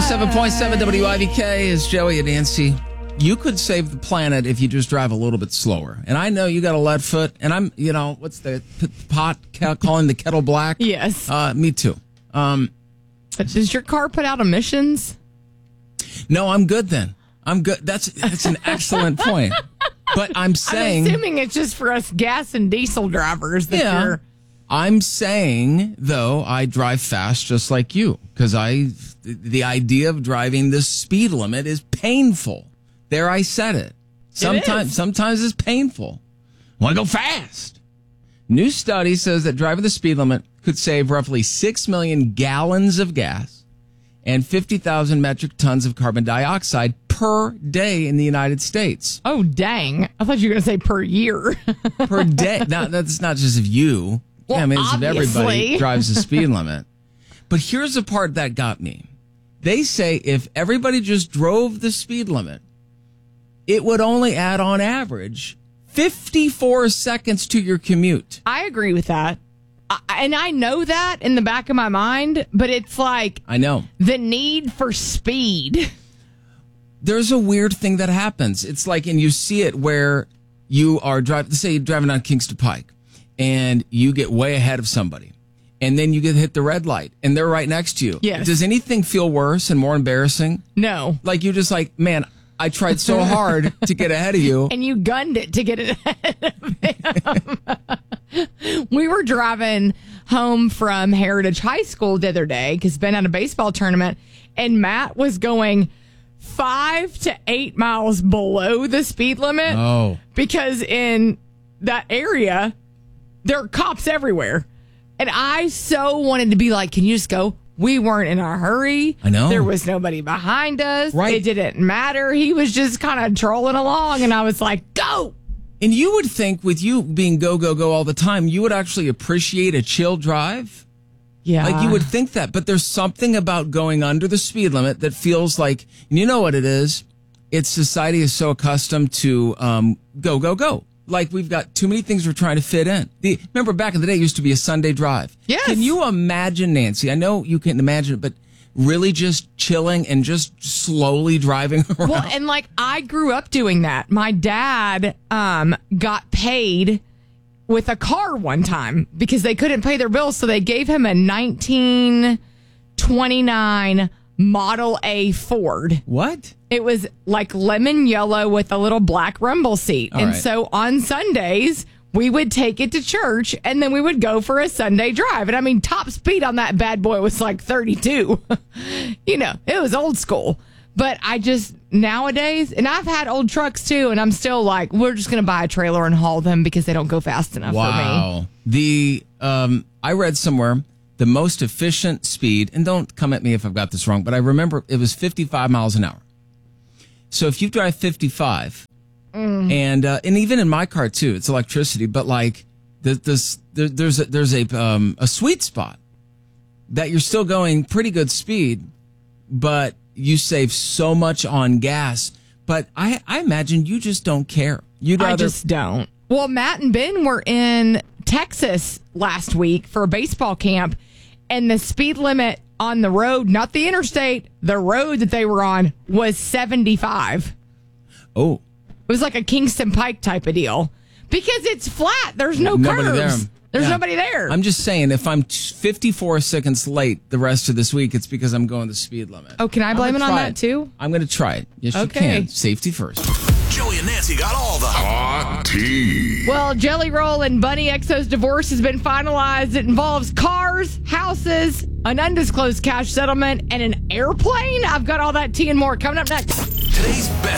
107.7 WIVK is Joey and Nancy. You could save the planet if you just drive a little bit slower. And I know you got a lead foot, and I'm, what's the pot calling the kettle black? Yes. Me too. Does your car put out emissions? No, I'm good then. I'm good. That's an excellent point. But I'm saying... I'm assuming it's just for us gas and diesel drivers that you're... I'm saying, though, I drive fast just like you, because the idea of driving the speed limit is painful. There, I said it. Sometimes it's painful. I want to go fast. New study says that driving the speed limit could save roughly 6 million gallons of gas and 50,000 metric tons of carbon dioxide per day in the United States. Oh, dang. I thought you were going to say per year. Per day. Now, that's not just of you. Well, I mean, it's obviously. if everybody drives the speed limit. But here's the part that got me. They say if everybody just drove the speed limit, it would only add on average 54 seconds to your commute. I agree with that. And I know that in the back of my mind, but it's like... I know. The need for speed. There's a weird thing that happens. It's like, and you see it where you are driving, say you're driving on Kingston Pike, and you get way ahead of somebody, and then you get hit the red light, and they're right next to you. Yes. Does anything feel worse and more embarrassing? No. Like you're just like, man, I tried so hard to get ahead of you. And you gunned it to get it ahead of him. We were driving home from Heritage High School the other day because Ben had a baseball tournament, and Matt was going 5 to 8 miles below the speed limit. Oh. Because in that area, there are cops everywhere. And I so wanted to be like, can you just go? We weren't in a hurry. I know. There was nobody behind us. Right. It didn't matter. He was just kind of trolling along, and I was like, go! And you would think with you being go, go, go all the time, you would actually appreciate a chill drive. Yeah. Like you would think that. But there's something about going under the speed limit that feels like, and you know what it is? It's society is so accustomed to go, go, go. Like we've got too many things we're trying to fit in. Remember back in the day, it used to be a Sunday drive. Yes. Can you imagine, Nancy? I know you can't imagine it, but really just chilling and just slowly driving around. Well, and like I grew up doing that. My dad got paid with a car one time because they couldn't pay their bills, so they gave him a 1929 Model A Ford. What? It was like lemon yellow with a little black rumble seat. All and right. So on Sundays, we would take it to church, and then we would go for a Sunday drive. And I mean, top speed on that bad boy was like 32. It was old school. But I just, nowadays, and I've had old trucks too, and I'm still like, we're just going to buy a trailer and haul them because they don't go fast enough for me. I read somewhere the most efficient speed, and don't come at me if I've got this wrong, but I remember it was 55 miles an hour. So if you drive 55, and even in my car too, it's electricity, but like there's a sweet spot that you're still going pretty good speed, but you save so much on gas. But I imagine you just don't care. I just don't. Well, Matt and Ben were in Texas last week for a baseball camp, and the speed limit on the road, not the interstate, the road that they were on was 75. Oh. It was like a Kingston Pike type of deal. Because it's flat. There's no Nobody curves. there. There's Yeah. nobody there. I'm just saying, if I'm 54 seconds late the rest of this week, it's because I'm going the speed limit. Oh, can I blame it on that too? I'm going to try it. Yes, Okay. you can. Safety first. Joey and Nancy got all the hot tea. Well, Jelly Roll and Bunny XO's divorce has been finalized. It involves cars, houses, an undisclosed cash settlement, and an airplane. I've got all that tea and more coming up next. Today's best